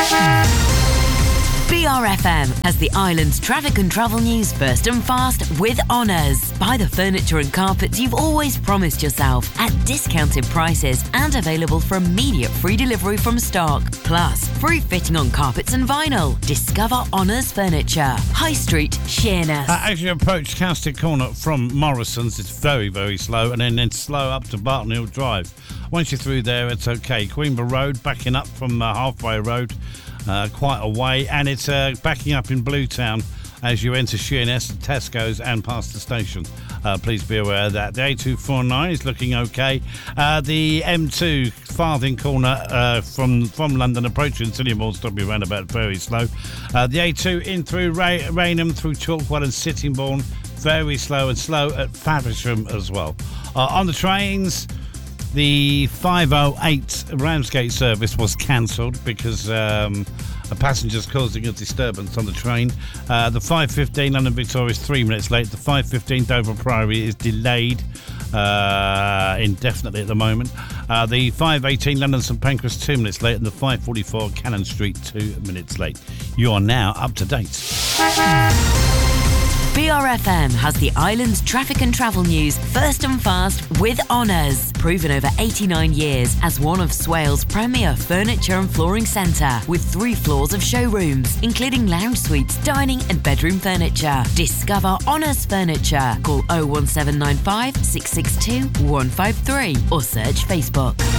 BRFM has the island's traffic and travel news first and fast with Honours. Buy the furniture and carpets you've always promised yourself at discounted prices and available for immediate free delivery from stock. Plus, free fitting on carpets and vinyl. Discover Honours Furniture. High Street, Sheerness. As you approach Cowstick Corner from Morrison's, it's very, very slow, and then slow up to Barton Hill Drive. Once you're through there, it's okay. Queenborough Road, backing up from Halfway Road. Quite a way, and it's backing up in Bluetown as you enter Sheerness, Tesco's and past the station. Please be aware of that. The A249 is looking okay. The M2 Farthing corner from London approaching Sillingbourne Stobby roundabout, very slow. The A2 in through Rainham, through Chalkwell and Sittingbourne, very slow, and slow at Faversham as well. On the trains, the 508 Ramsgate service was cancelled because a passenger's causing a disturbance on the train. The 5:15 London Victoria is 3 minutes late. The 5:15 Dover Priory is delayed indefinitely at the moment. The 5:18 London St Pancras 2 minutes late, and the 5:44 Cannon Street 2 minutes late. You are now up to date. BRFM has the island's traffic and travel news first and fast with Honours. Proven over 89 years as one of Swales' premier furniture and flooring centre, with 3 floors of showrooms, including lounge suites, dining and bedroom furniture. Discover Honours Furniture. Call 01795 662 153 or search Facebook.